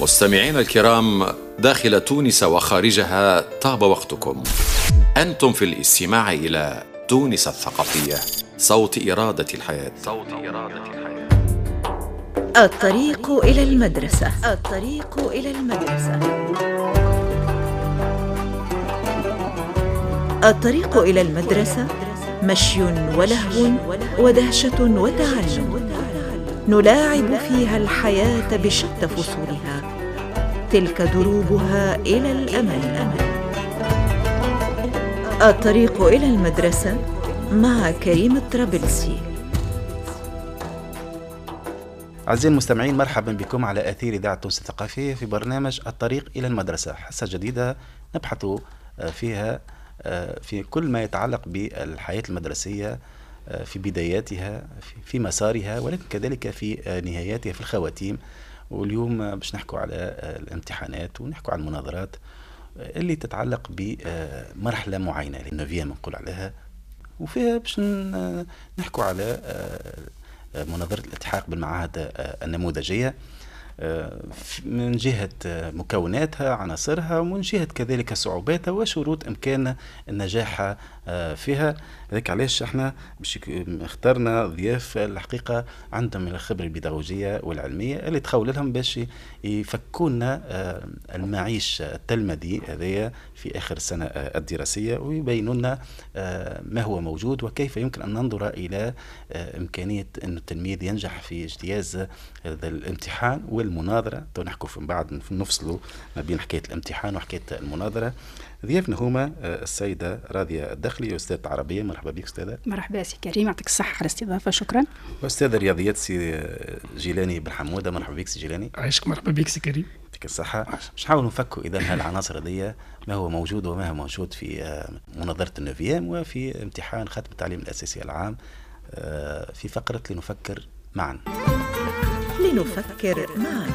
مستمعين الكرام داخل تونس وخارجها، طاب وقتكم. أنتم في الاستماع إلى تونس الثقافية، صوت إرادة الحياة. الطريق إلى المدرسة. الطريق إلى المدرسة. الطريق إلى المدرسة مشي ولهو ودهشة وتعلم، نلاعب فيها الحياة بشتى فصولها، تلك دروبها إلى الأمل. الطريق إلى المدرسة مع كريم الطرابلسي. أعزائي المستمعين، مرحبا بكم على أثير إذاعة تونس الثقافية في برنامج الطريق إلى المدرسة، حصة جديدة نبحث فيها في كل ما يتعلق بالحياة المدرسية، في بداياتها، في مسارها، ولكن كذلك في نهاياتها، في الخواتيم. واليوم باش نحكوا على الامتحانات ونحكوا على المناظرات اللي تتعلق بمرحلة معينة، النوفيام نقول عليها، وفيها باش نحكوا على مناظرة الالتحاق بالمعاهد النموذجية من جهة مكوناتها، عناصرها، ومن جهة كذلك صعوباتها وشروط إمكان النجاح فيها. هذاك علاش احنا اخترنا ضياف الحقيقة عندهم الخبرة البيداغوجية والعلمية اللي تخول لهم باش يفكونا المعيش التلمذي هذايا في آخر السنة الدراسية، ويبينوا لنا ما هو موجود وكيف يمكن أن ننظر إلى إمكانية أن التلميذ ينجح في اجتياز هذا الامتحان والمناظرة. نحكوا من بعد نفصلوا ما بين حكاية الامتحان وحكاية المناظرة. ضيافنا هما السيدة راضية الدخلي، أستاذة عربية. مرحبا بك أستاذة. مرحبا سي كريم، يعطيك الصحة على الاستضافة، شكرا. أستاذة رياضيات سي جيلاني بن حمودة. مرحبا بك سي جيلاني. عايشك. مرحبا بك سي كريم، يعطيك الصحة. باش نحاول نفكوا إذا هالعناصر دي ما هو موجود وما هو موجود في مناظرة النوفيام وفي امتحان ختم التعليم الأساسي العام، في فقرة لنفكر معا. لنفكر معا.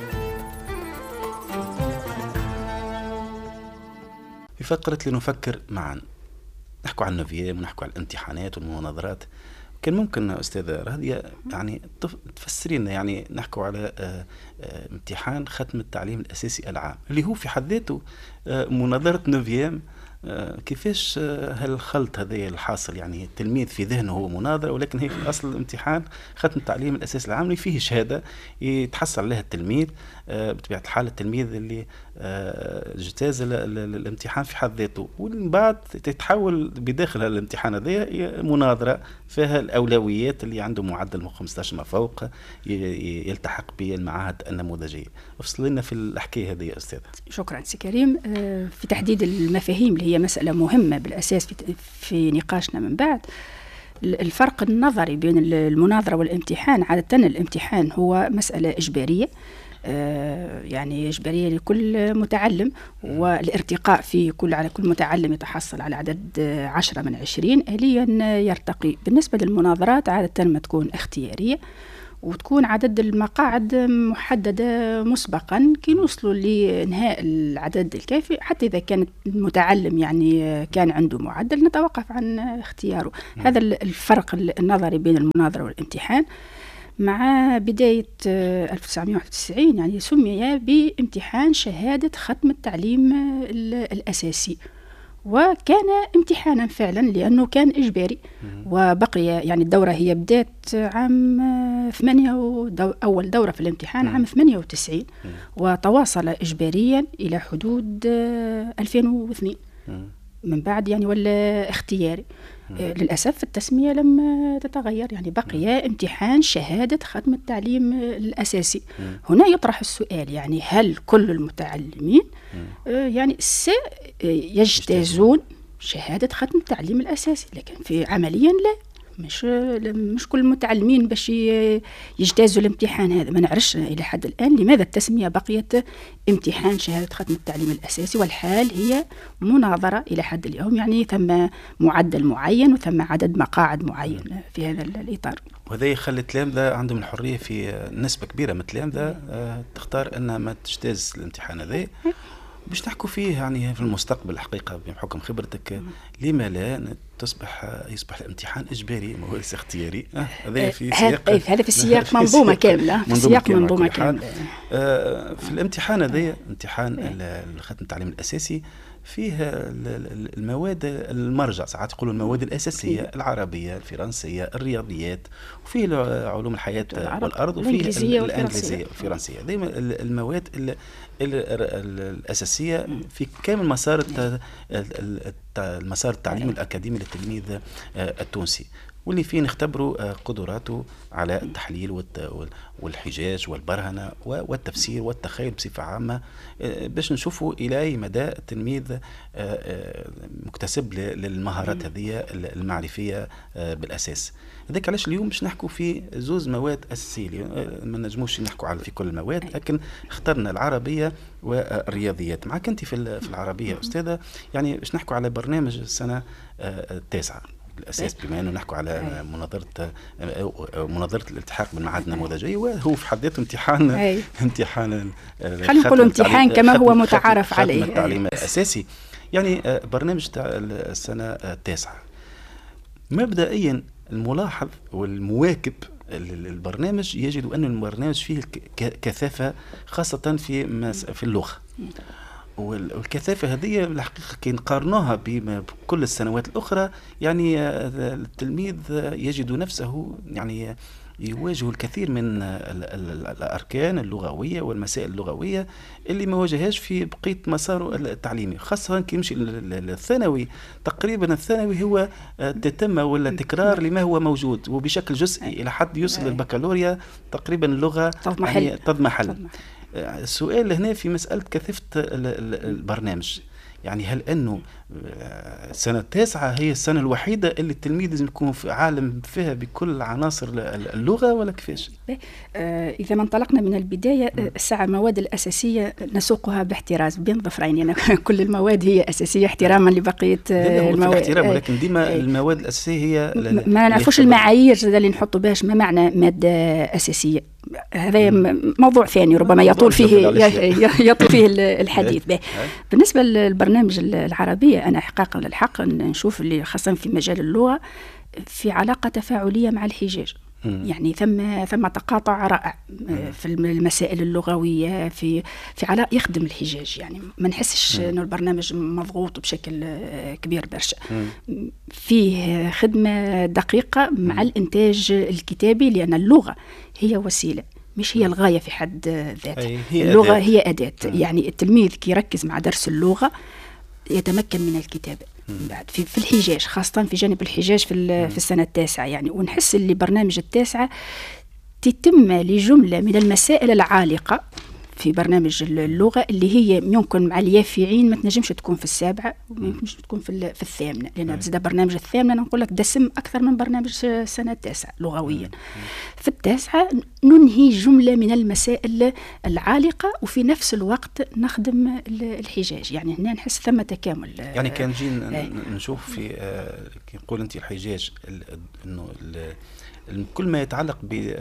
في فقرة لنفكر معا نحكوا عن النوفيام ونحكوا عن الامتحانات والمناظرات. كان ممكن أستاذة راضية يعني تفسرين، يعني نحكوا على امتحان ختم التعليم الأساسي العام اللي هو في حد ذاته مناظرة نوفيام. كيفاش هالخلط هذا الحاصل؟ يعني التلميذ في ذهنه هو مناظرة، ولكن هي في الأصل الامتحان ختم التعليم الأساسي العام اللي فيه شهادة يتحصل عليها التلميذ، بطبيعة الحال التلميذ اللي اجتاز الامتحان في حد ذاته، ومن بعد تتحول بداخل الامتحان هذا مناظرة فيها الأولويات اللي عنده معدل من 15 ما فوق يلتحق بالمعاهد النموذجية. افصل لنا في الحكاية هذه يا أستاذ. شكرا سي كريم. في تحديد المفاهيم اللي هي مسألة مهمة بالأساس في نقاشنا من بعد. الفرق النظري بين المناظرة والامتحان، عادة الامتحان هو مسألة إجبارية، يعني إجبارية لكل متعلم، والارتقاء في على كل متعلم يتحصل على عدد 10 من 20 آليا يرتقي. بالنسبة للمناظرات عادة ما تكون اختيارية، وتكون عدد المقاعد محددة مسبقا كي نوصلوا لإنهاء العدد الكافي، حتى إذا كان المتعلم يعني كان عنده معدل نتوقف عن اختياره. هذا الفرق النظري بين المناظرة والامتحان. مع بداية 1991 يعني سمي بامتحان شهادة ختم التعليم الأساسي، وكان امتحانا فعلا لأنه كان إجباري، وبقي يعني الدورة هي بدأت عام 8 أول دورة في الامتحان عام 98، وتواصل إجباريا إلى حدود 2002 من بعد يعني ولا اختياري. للأسف التسمية لم تتغير، يعني بقي امتحان شهادة ختم التعليم الأساسي. هنا يطرح السؤال، يعني هل كل المتعلمين يعني سيجتازون شهادة ختم التعليم الأساسي؟ لكن في عمليا لا، مش كل المتعلمين باش يجتازوا الامتحان هذا. ما نعرفش إلى حد الآن لماذا التسمية بقيت امتحان شهادة ختم التعليم الأساسي، والحال هي مناظرة إلى حد اليوم. يعني ثم معدل معين وثم عدد مقاعد معين في هذا الإطار، وهذا يخلي التلامذة عندهم الحرية في نسبة كبيرة من التلامذة تختار أنها ما تجتاز الامتحان هذا باش نحكوا فيه يعني في المستقبل الحقيقة بحكم خبرتك، لما لا يصبح الامتحان إجباري ما هو ليس اختياري. هذا في سياق هذا في سياق منظومة كاملة، في سياق منظومة كاملة. في الامتحان هذا امتحان ختم التعليم الأساسي فيه المواد المرجع، ساعات يقولوا المواد الأساسية، العربية، الفرنسية، الرياضيات، وفيه علوم الحياة والأرض، وفيه الإنجليزية والفرنسية. دائما المواد الأساسية في كامل المسار التعليمي الأكاديمي للتلميذ التونسي، واللي فيه نختبروا قدراته على التحليل والحجاج والبرهنة والتفسير والتخيل بصفة عامة، باش نشوفوا إلى أي مدى التلميذ مكتسب للمهارات هذه المعرفية بالأساس. هذاك علاش اليوم باش نحكوا في زوز مواد أساسية، ما نجموش نحكوا على في كل المواد، لكن اخترنا العربية والرياضيات. معك أنت في العربية أستاذة، يعني باش نحكوا على برنامج السنة التاسعة الأساس، بما أنه نحكوا على مناظرة الالتحاق بالمعاهد النموذجية، وهو في حد ذاته امتحان خلينا نقول امتحان كما هو متعارف عليه، التعليم الأساسي. يعني برنامج السنة التاسعة مبدئيا الملاحظ والمواكب البرنامج يجد أن البرنامج فيه كثافة خاصة في اللغة، والكثافة هذه الحقيقة كي نقارنوها بكل السنوات الأخرى، يعني التلميذ يجد نفسه يعني يواجه الكثير من الأركان اللغوية والمسائل اللغوية اللي ما واجههاش في بقية مساره التعليمي، خاصة كي يمشي للثانوي. تقريبا الثانوي هو تتمة ولا تكرار لما هو موجود، وبشكل جزئي إلى حد يوصل للبكالوريا تقريبا اللغة تضمحل. السؤال هنا في مسألة كثافة البرنامج، يعني هل أنه السنة التاسعة هي السنة الوحيدة اللي التلميذ لازم يكون في عالم فيها بكل عناصر اللغة ولا كيفاش؟ إذا ما انطلقنا من البداية، الساعة المواد الأساسية نسوقها باحتراز بين ظفرين، يعني كل المواد هي أساسية احتراما لبقية المواد. احترام، ولكن ديما المواد الأساسية هي ما نعرفوش المعايير اللي نحطوا باش ما معنى مادة أساسية. هذا موضوع ثاني ربما يطول فيه الحديث. بالنسبة للبرنامج العربية، أنا إحقاقا للحق نشوف اللي خاصة في مجال اللغة في علاقة تفاعلية مع الحجاج، يعني ثم تقاطع رائع في المسائل اللغوية، في علاقة يخدم الحجاج، يعني ما نحسش إنه البرنامج مضغوط بشكل كبير برشا، فيه خدمة دقيقة مع الإنتاج الكتابي، لأن اللغة هي وسيلة مش هي الغاية في حد ذاتها. اللغة هي أداة. يعني التلميذ كي يركز مع درس اللغة يتمكن من الكتابة بعد في الحجاج، خاصة في جانب الحجاج في السنة التاسعة. يعني ونحس اللي برنامج التاسعة تتم لجملة من المسائل العالقة في برنامج اللغة اللي هي يمكن مع اليافعين ما تنجمش تكون في السابعة وما يمكنش تكون في الثامنة، لأن بزيادة برنامج الثامنة نقول لك دسم أكثر من برنامج السنة التاسعة لغويا. في التاسعة ننهي جملة من المسائل العالقة وفي نفس الوقت نخدم الحجاج، يعني هنا نحس ثم تكامل. يعني كان نجي نشوف في كي نقول أنت الحجاج إنه كل ما يتعلق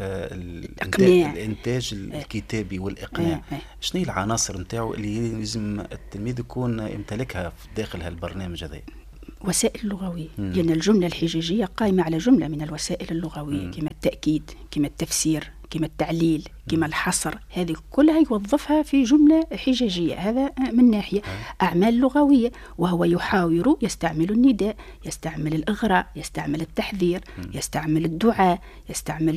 بالإنتاج الكتابي والإقناع، شنو هي العناصر نتاعو اللي لازم التلميذ يكون يمتلكها في داخل هالبرنامج هذا؟ وسائل لغوية، لأن الجملة الحجاجية قائمة على جملة من الوسائل اللغوية، كما التأكيد، كما التفسير، كما التعليل، كما الحصر، هذه كلها يوظفها في جملة حجاجية. هذا من ناحية. أعمال لغوية، وهو يحاور، يستعمل النداء، يستعمل الإغراء، يستعمل التحذير، يستعمل الدعاء، يستعمل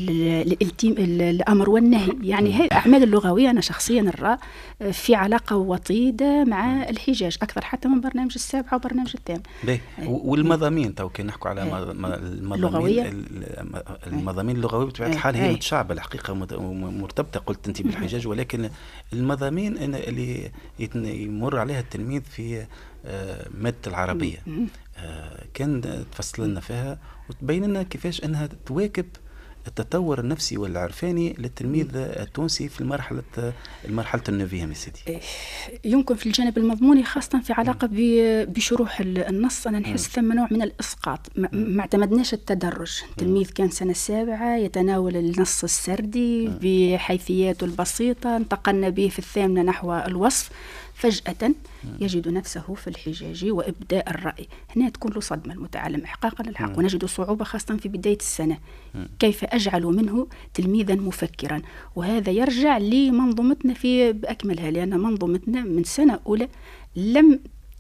الأمر والنهي. يعني هذه الأعمال اللغوية أنا شخصيا نرى في علاقة وطيدة مع الحجاج أكثر حتى من برنامج السابعة وبرنامج الثامن. والمضامين تو كي نحكوا على المضامين اللغوية بطبيعة الحال هي متشعبة الحقيقة مرتبطة قلت أنت بالحجاج، ولكن المضامين اللي يمر عليها التلميذ في مادة العربية كان تفصل لنا فيها وتبين لنا كيفاش أنها تواكب التطور النفسي والعرفاني للتلميذ التونسي في المرحلة النوفيام يا سيدي. يمكن في الجانب المضموني خاصة في علاقة بشروح النص أنا نحس ثم نوع من الإسقاط، ما اعتمدناش التدرج. التلميذ كان سنة السابعة يتناول النص السردي بحيثياته البسيطة، انتقلنا به في الثامنة نحو الوصف، فجأة يجد نفسه في الحجاج وإبداء الرأي. هنا تكون له صدمة المتعلم إحقاقا للحق، ونجد صعوبة خاصة في بداية السنة. كيف أجعل منه تلميذا مفكرا؟ وهذا يرجع لمنظومتنا بأكملها، لأن منظومتنا من سنة أولى لم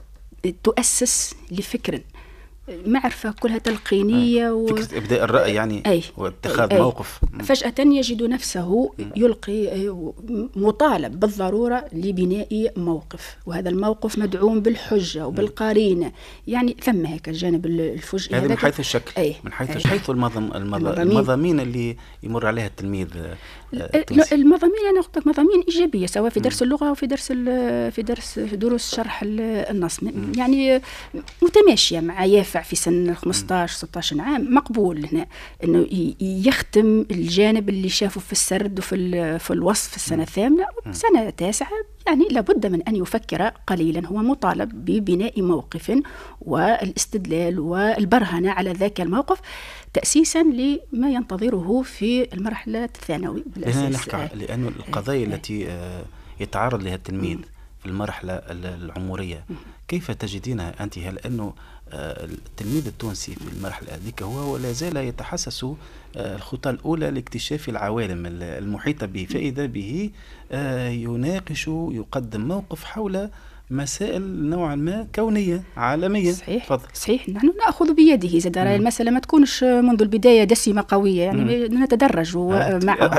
تؤسس لفكر، معرفة كلها تلقينية فكرة إبداء الرأي يعني واتخاذ موقف. فجأة يجد نفسه يلقي مطالب بالضرورة لبناء موقف، وهذا الموقف مدعوم بالحجة وبالقرينة. يعني ثم هيك الجانب الفجئي هذا من حيث الشكل، من حيث المضامين اللي يمر عليها التلميذ. المضامين أنا قلت لك مضامين إيجابية، سواء في درس اللغة أو في دروس شرح النص، يعني متماشية مع يافع في سن 15-16 عام. مقبول هنا أنه يختم الجانب اللي شافه في السرد وفي الوصف في السنة الثامنة سنة تاسعة. يعني لابد من أن يفكر قليلا، هو مطالب ببناء موقف والاستدلال والبرهنة على ذاك الموقف تأسيسا لما ينتظره في المرحلة الثانوي بالأساس. لأن القضايا التي يتعرض لها التلميذ في المرحلة العمرية كيف تجدينها أنت؟ هل أنه التلميذ التونسي في المرحلة هذيك هو لا زال يتحسس الخطى الأولى لاكتشاف العوالم المحيطة به، فإذا به يناقش يقدم موقف حول مسائل نوعا ما كونية عالمية. صحيح نحن نأخذ بيده. زاد المسألة ما تكونش منذ البداية دسمة قوية، يعني نتدرج معه.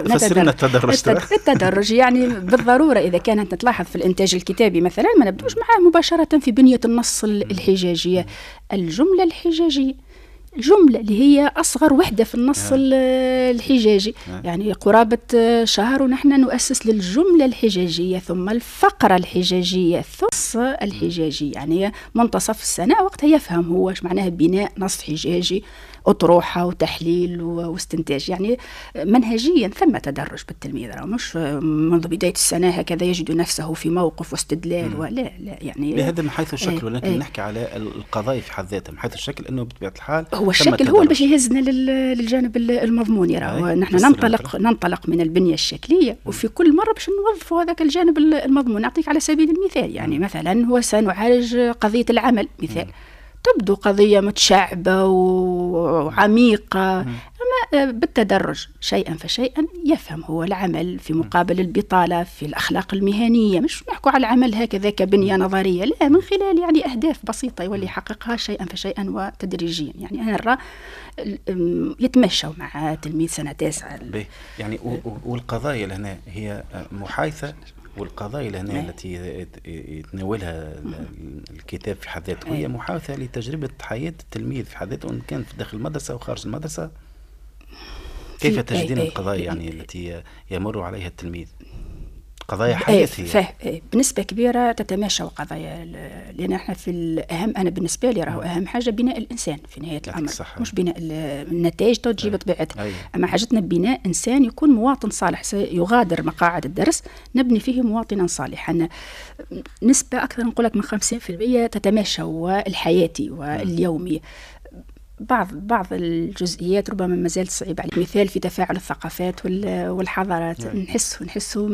التدرج يعني بالضرورة إذا كانت تلاحظ في الإنتاج الكتابي مثلا ما نبدوش معه مباشرة في بنية النص الحجاجية. الجملة الحجاجية الجملة اللي هي أصغر وحدة في النص الحجاجي، يعني قرابة شهر ونحن نؤسس للجملة الحجاجية، ثم الفقرة الحجاجية، ثم الحجاجي. يعني منتصف السنة وقتها يفهم هو ايش معناها بناء نص حجاجي، أطروحة وتحليل واستنتاج. يعني منهجيا ثم تدرج بالتلميذ، مش منذ بداية السنة هكذا يجد نفسه في موقف واستدلال لا يعني بهذا من حيث الشكل. ولكن نحكي على القضايا في حد ذاتها من حيث الشكل، أنه بطبيعة الحال هو الشكل هو اللي باش يهزنا للجانب المضموني. نحن ننطلق من البنية الشكلية، وفي كل مرة باش نوظفوا هذاك الجانب المضمون. نعطيك على سبيل المثال، يعني مثلا هو سنعالج قضية العمل مثال، تبدو قضية متشعبة وعميقة، أما بالتدرج شيئا فشيئا يفهم هو العمل في مقابل البطالة في الأخلاق المهنية. مش نحكوا على العمل هكذا كبنية نظرية، لا، من خلال يعني أهداف بسيطة يولي يحققها شيئا فشيئا وتدريجيا. يعني أنا أرى يتمشوا مع تلميذ سنة تاسعة. يعني والقضايا لهنا هي محايثة، والقضايا لهنا التي يتناولها الكتاب في حد ذاته هي محاوثة لتجربة حياة التلميذ في حد ذاته، إن كان في داخل المدرسة أو خارج المدرسة. كيف تجدين القضايا يعني التي يمر عليها التلميذ؟ قضايا حياتية بنسبة كبيرة تتماشى قضايا، لأن احنا في الأهم، أنا بالنسبة لي راهو أهم حاجة بناء الإنسان في نهاية الأمر، مش بناء النتائج تجيب طبيعتها. أما حاجتنا بناء إنسان يكون مواطن صالح، سيغادر مقاعد الدرس نبني فيه مواطنا صالحا. نسبة أكثر نقول لك من 50% تتماشى والحياتي واليومي. بعض الجزئيات ربما ما زالت صعيبة. على مثال في تفاعل الثقافات والحضارات نحسه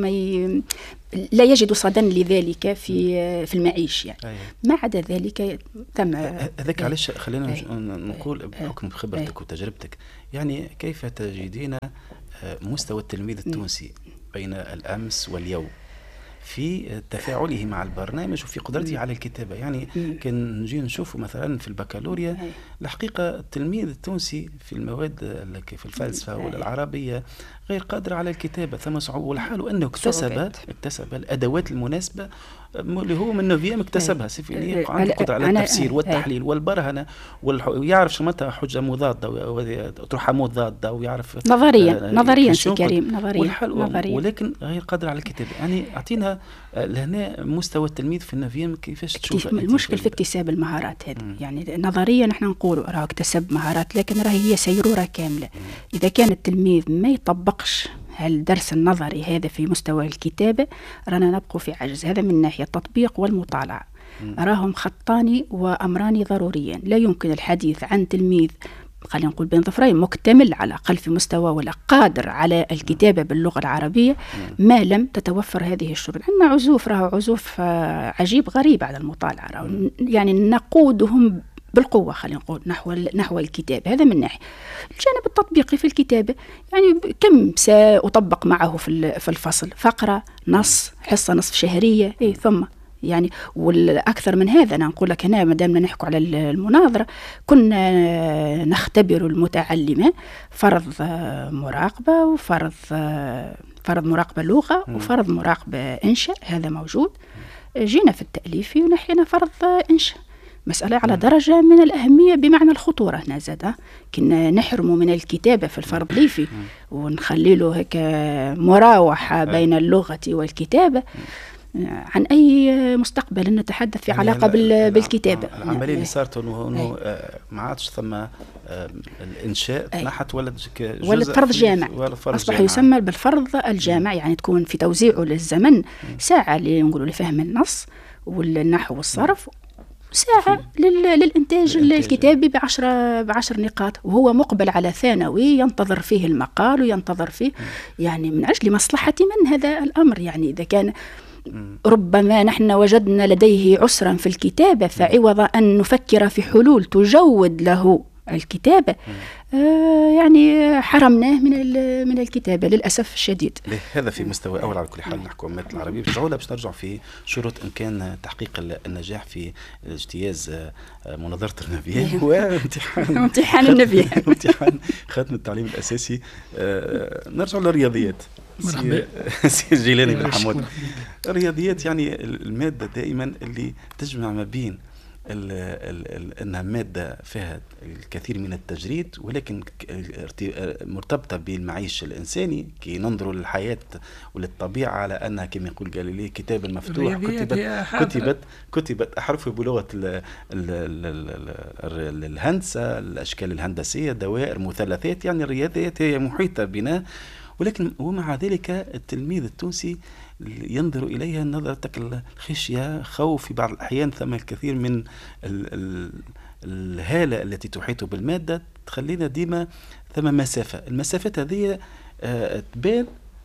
لا يجد صدى لذلك في المعيش يعني. ما عدا ذلك ثم هذاك. علاش خلينا نقول بحكم خبرتك وتجربتك، يعني كيف تجدين مستوى التلميذ التونسي بين الأمس واليوم في تفاعله مع البرنامج وفي قدرته على الكتابة؟ يعني كان نجي نشوف مثلا في البكالوريا الحقيقة التلميذ التونسي في المواد في الفلسفة والعربية غير قادر على الكتابة، ثم صعوبة، والحال أنه اكتسب الأدوات المناسبة اللي هو من نوفيام اكتسبها سيفينية، عنده قدرة على التفسير والتحليل والبرهنة، ويعرف شو متى حجة مضادة وأطروحة مضادة، ويعرف نظريا سي كريم نظريا، ولكن غير قادر على الكتابة. يعني أعطينا لهنا مستوى التلميذ في النوفيام كيفاش تشوف؟ المشكل في اكتساب المهارات هذه. يعني نظريا نحن نقول راه اكتسب مهارات، لكن راهي هي سيرورة كاملة. إذا كان التلميذ ما يطبقش الدرس النظري هذا في مستوى الكتابة رانا نبقى في عجز. هذا من ناحية التطبيق والمطالعة، راهم خطان وأمران ضروريان. لا يمكن الحديث عن تلميذ خلينا نقول بين ظفرين مكتمل على الأقل في مستوى ولا قادر على الكتابة باللغة العربية ما لم تتوفر هذه الشروط. عندنا عزوف، راهو عزوف عجيب غريب على المطالعة، يعني نقودهم بالقوة خلينا نقول نحو الكتاب. هذا من ناحية. الجانب التطبيقي في الكتابة يعني كم سأطبق معه في الفصل؟ فقرة، نص، حصة نصف شهرية، ثم يعني والأكثر من هذا. أنا نقول لك هنا ما دامنا نحكوا على المناظرة كنا نختبر المتعلمة فرض مراقبة وفرض مراقبة لغة وفرض مراقبة إنشاء، هذا موجود. جينا في التأليف ونحينا فرض إنشاء، مسألة على درجة من الأهمية بمعنى الخطورة. هنا زاد كنا نحرمه من الكتابة في الفرض ليفي ونخلي له هيك مراوحة بين اللغة والكتابة عن أي مستقبل نتحدث في علاقة بالكتابة. العملية اللي صارت أنه ما عادش ثم الإنشاء تنحت ولا فرض جامع، أصبح يسمى بالفرض الجامع، يعني تكون في توزيعه للزمن ساعة نقولوا لفهم النص والنحو والصرف، ساعة للإنتاج الكتابي بعشر نقاط، وهو مقبل على ثانوي ينتظر فيه المقال وينتظر فيه يعني من أجل مصلحة من هذا الأمر. يعني إذا كان ربما نحن وجدنا لديه عسرا في الكتابة فعوض أن نفكر في حلول تجود له الكتابة يعني حرمناه من الكتابة للأسف الشديد. هذا في مستوى أول. على كل حال نحكوا عن العربية باش نرجع في شروط إمكان تحقيق النجاح في اجتياز مناظرة النبيان وامتحان النبيان امتحان ختم التعليم الأساسي. نرجع للرياضيات. سي جيلاني بن حمود، الرياضيات يعني المادة دائما اللي تجمع ما بين أنها مادة فيها الكثير من التجريد ولكن مرتبطة بالمعيش الإنساني، كي ننظر للحياة وللطبيعة على أنها كما يقول جاليلي كتاب مفتوح، كتبت أحرف بلغة الهندسة، الأشكال الهندسية، دوائر، مثلثات. يعني الرياضيات هي محيطة بنا، ولكن ومع ذلك التلميذ التونسي ينظر إليها نظرة الخشية، خوف في بعض الأحيان. ثم الكثير من الهالة التي تحيط بالمادة تخلينا ديما ثم مسافة. المسافات هذه تبان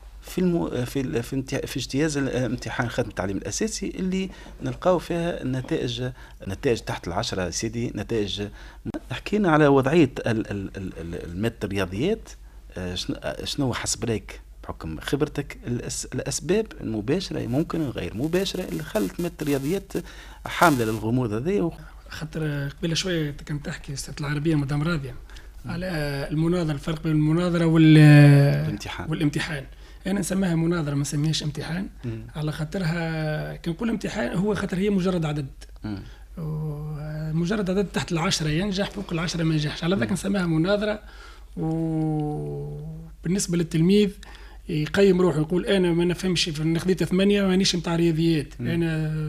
في اجتياز امتحان ختم التعليم الأساسي اللي نلقاو فيها نتائج تحت 10 سيدي. نتائج حكينا على وضعية المادة الرياضيات. شنو حسب رايك بحكم خبرتك الأسباب المباشرة ممكن غير مباشرة اللي خلت مادة الرياضيات حاملة للغموض هذا؟ خاطر قبل شوية كنت تحكي أستاذ العربية مدام راضية على المناظرة، الفرق بين المناظرة والامتحان. أنا نسميها مناظرة ما نسميهاش امتحان على خاطرها كنقول امتحان هو خاطر هي مجرد عدد، مجرد عدد تحت 10 ينجح، فوق 10 ما ينجحش، على ذاك نسميها مناظرة. وبالنسبة للتلميذ يقيم روحه يقول أنا ما نفهمش في نخذيت 8 مانيش متاع رياضيات. أنا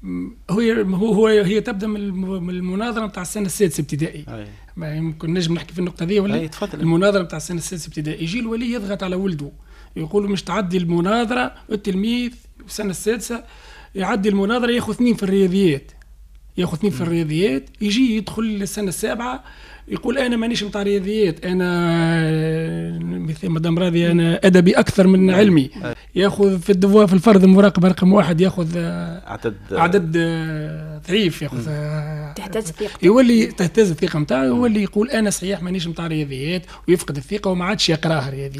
هي تبدأ من المناظرة متاع السنة السادسة ابتدائي. ما يمكن نجم نحكي في النقطة دي ولا المناظرة متاع السنة السادسة ابتدائي. يجي الولي يضغط على ولده يقول مش تعدي المناظرة، التلميذ في السنة السادسة يعدي المناظرة ياخذ 2 في الرياضيات، يجي يدخل السنة السابعة يقول أنا مانيش متاع رياضيات، أنا مثل مدام راضي أنا أدبي أكثر من علمي. يأخذ في الدفوع في الفرض المراقبة رقم 1 يأخذ عدد ضعيف، يأخذ يولي تهتز الثقة متاعه، يولي يقول أنا صحيح مانيش متاع رياضيات ويفقد الثقة وما عادش يقراها رياضيات.